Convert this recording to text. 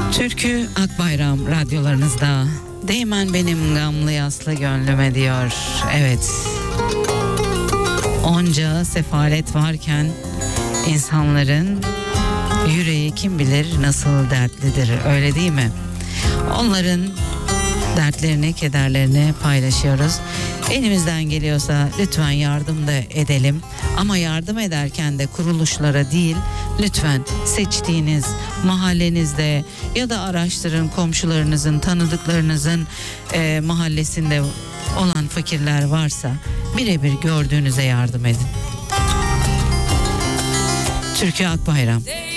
Türkü Akbayram radyolarınızda. Değmen benim gamlı yaslı gönlüme diyor. Evet. Onca sefalet varken insanların yüreği kim bilir nasıl dertlidir, öyle değil mi? Onların dertlerini, kederlerini paylaşıyoruz. Elimizden geliyorsa lütfen yardım da edelim. Ama yardım ederken de kuruluşlara değil, lütfen seçtiğiniz mahallenizde ya da araştırın, komşularınızın, tanıdıklarınızın mahallesinde olan fakirler varsa birebir gördüğünüze yardım edin. Türkü Akbayram.